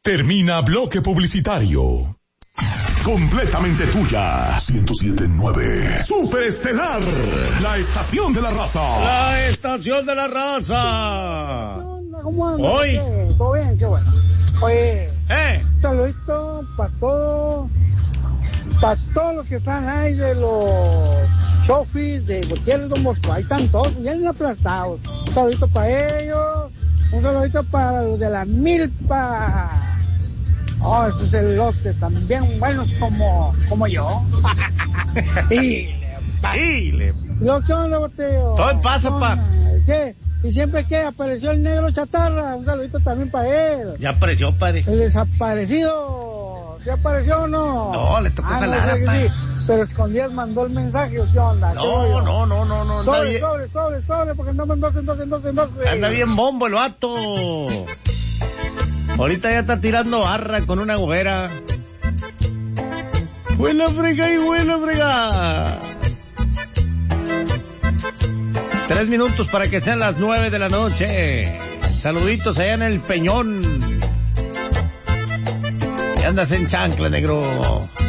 Termina bloque publicitario. Completamente tuya. 107.9. Superestelar. La estación de la raza. La estación de la raza. ¿Cómo andas? Hoy. ¿Todo bien? Qué bueno. Oye, saludito para todos los que están ahí de los Sofis, de Gutiérrez, Don Bosco. Ahí están todos, bien aplastados. Un saludito para ellos. Un saludito para los de la milpa. Oh, esos elotes también buenos como yo. Y lo que onda, Boteo. Todo pasa, pa. ¿Qué? Y siempre que apareció el negro chatarra, un saludito también para él. Ya apareció, padre. El desaparecido. ¿Sí apareció o no? No, le tocó jalar, no sé pa. sí. Pero escondías, mandó el mensaje, ¿o qué onda? No. Sobre, porque andamos en dos. Anda bien bombo el vato. Ahorita ya está tirando barra con una agujera. ¡Huela frega! 3 minutos para que sean las 9 de la noche. Saluditos allá en el Peñón. Y andas en chancla, negro.